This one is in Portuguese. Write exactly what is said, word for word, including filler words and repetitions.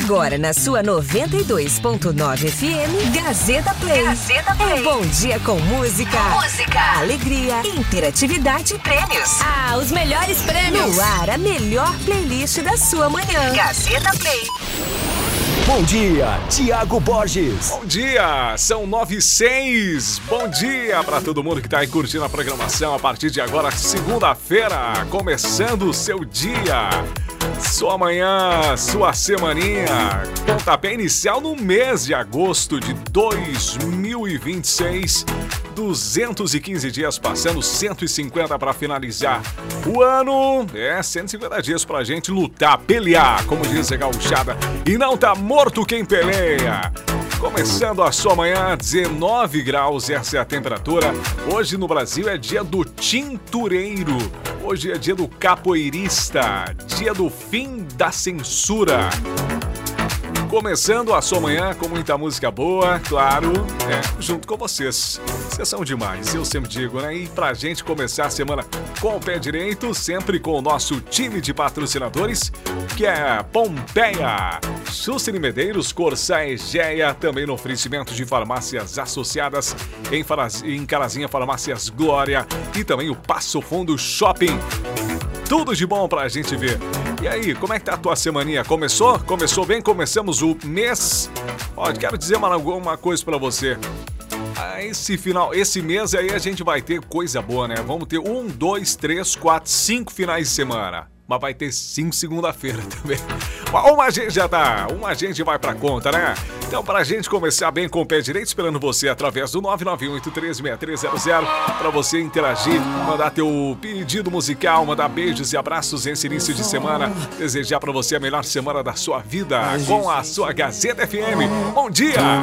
Agora na sua noventa e dois ponto nove F M, Gazeta Play. Gazeta Play. Um bom dia com música, música, alegria, interatividade e prêmios. Ah, os melhores prêmios. No ar, a melhor playlist da sua manhã. Gazeta Play. Bom dia, Tiago Borges. Bom dia, são nove e seis. Bom dia para todo mundo que tá aí curtindo a programação. A partir de agora, segunda-feira, começando o seu dia. Sua manhã, sua semaninha, pontapé inicial no mês de agosto de dois mil e vinte e seis. duzentos e quinze dias passando, cento e cinquenta para finalizar o ano. É, cento e cinquenta dias pra gente lutar, pelear, como diz a gauchada. E não tá morto quem peleia. Começando a sua manhã, dezenove graus, essa é a temperatura. Hoje no Brasil é dia do tintureiro. Hoje é dia do capoeirista. Dia do fim da censura. Começando a sua manhã com muita música boa, claro, é, junto com vocês. Vocês são demais, eu sempre digo, né? E pra gente começar a semana com o pé direito, sempre com o nosso time de patrocinadores, que é Pompeia, Juscelino Medeiros, Corsã Egeia, também no oferecimento de farmácias associadas, em, Faraz... em Carazinha Farmácias Glória e também o Passo Fundo Shopping. Tudo de bom pra gente ver. E aí, como é que tá a tua semaninha? Começou? Começou bem? Começamos o mês? Ó, quero dizer uma, uma coisa pra você. Ah, esse final, esse mês aí a gente vai ter coisa boa, né? Vamos ter um, dois, três, quatro, cinco finais de semana. Mas vai ter cinco segunda-feira também. Uma gente já tá, uma gente vai pra conta, né? Então, pra gente começar bem com o pé direito, esperando você através do nove nove um oito três seis três zero zero, pra você interagir, mandar teu pedido musical, mandar beijos e abraços nesse início de semana. Desejar pra você a melhor semana da sua vida com a sua Gazeta F M. Bom dia!